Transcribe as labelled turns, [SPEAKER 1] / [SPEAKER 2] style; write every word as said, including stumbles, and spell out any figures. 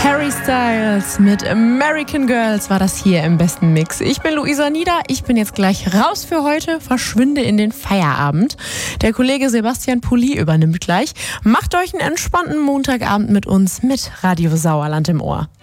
[SPEAKER 1] Harry Styles mit American Girls war das hier im besten Mix. Ich bin Luisa Nieder, ich bin jetzt gleich raus für heute, verschwinde in den Feierabend. Der Kollege Sebastian Pulli übernimmt gleich. Macht euch einen entspannten Montagabend mit uns mit Radio Sauerland im Ohr.